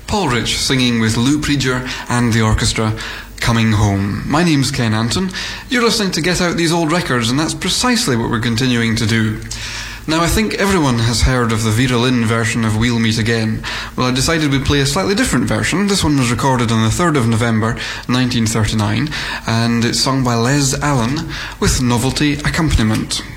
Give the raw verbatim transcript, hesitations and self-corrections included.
Paul Rich singing with Lou Preager and the orchestra, Coming Home. My name's Ken Anton. You're listening to Get Out These Old Records, and that's precisely what we're continuing to do. Now, I think everyone has heard of the Vera Lynn version of We'll Meet Again. Well, I decided we'd play a slightly different version. This one was recorded on the third of November nineteen thirty-nine, and it's sung by Les Allen with novelty accompaniment.